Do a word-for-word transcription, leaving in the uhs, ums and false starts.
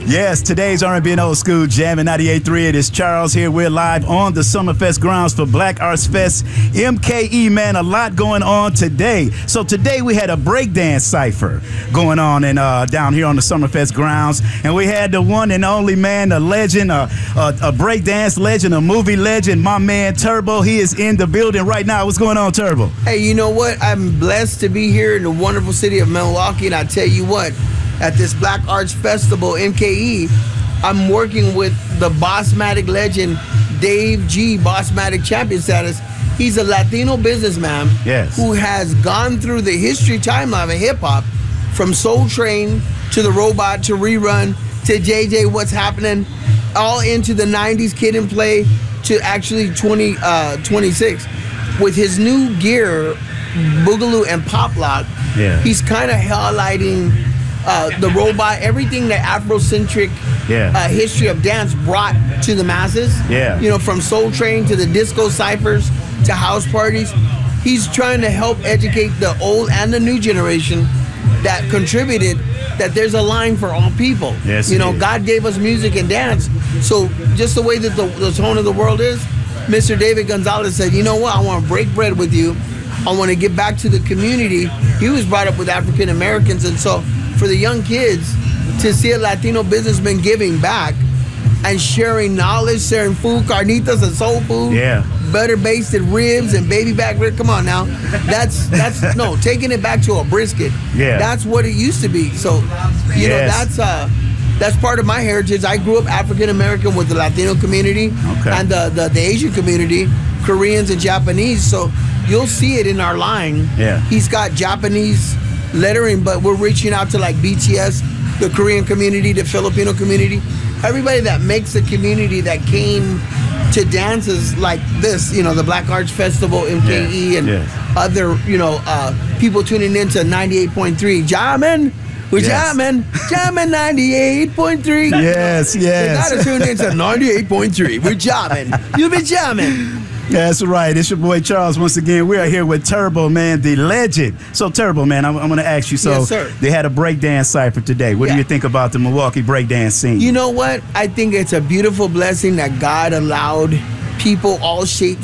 Yes, today's R and B and Old School Jam at ninety-eight point three. It is Charles here. We're live on the Summerfest grounds for Black Arts Fest. M K E, man, a lot going on today. So today we had a breakdance cipher going on in, uh, down here on the Summerfest grounds. And we had the one and only man, a legend, a, a, a breakdance legend, a movie legend, my man Turbo. He is in the building right now. What's going on, Turbo? Hey, you know what? I'm blessed to be here in the wonderful city of Milwaukee. And I tell you what, at this Black Arts Festival, M K E, I'm working with the Bossmatic legend, Dave G, Bossmatic champion status. He's a Latino businessman yes. who has gone through the history timeline of hip-hop, from Soul Train to The Robot to Rerun to J J What's Happening, all into the nineties Kid and Play to actually twenty twenty-six. With his new gear, Boogaloo and Pop Lock, yeah. he's kind of highlighting Uh, the robot, everything that Afrocentric yeah. uh, history of dance brought to the masses. Yeah. You know, from Soul Train to the disco ciphers to house parties. He's trying to help educate the old and the new generation that contributed that there's a line for all people. Yes, you know, is. God gave us music and dance. So just the way that the, the tone of the world is, Mister David Gonzalez said, you know what, I want to break bread with you. I want to get back to the community. He was brought up with African Americans, and so for the young kids to see a Latino businessman giving back and sharing knowledge, sharing food, carnitas and soul food, yeah. butter basted ribs and baby back ribs. Come on now, that's that's no taking it back to a brisket. Yeah, that's what it used to be. So you yes. know that's uh that's part of my heritage. I grew up African American with the Latino community okay. and the, the the Asian community, Koreans and Japanese. So you'll see it in our line. Yeah, he's got Japanese lettering, but we're reaching out to like B T S, the Korean community, the Filipino community, everybody that makes a community that came to dances like this, you know, the Black Arts Festival, M K E, yeah. and yeah. other, you know, uh, people tuning into ninety-eight point three. Jamming, we're yes. jamming, jamming ninety-eight point three. Yes, yes. You gotta tune into ninety-eight point three. We're jamming. You've been jamming. That's right. It's your boy Charles once again. We are here with Turbo, man, the legend. So, Turbo, man, I'm, I'm going to ask you. So, yes, sir. They had a breakdance cipher today. What yeah. do you think about the Milwaukee breakdance scene? You know what? I think it's a beautiful blessing that God allowed people all shapes,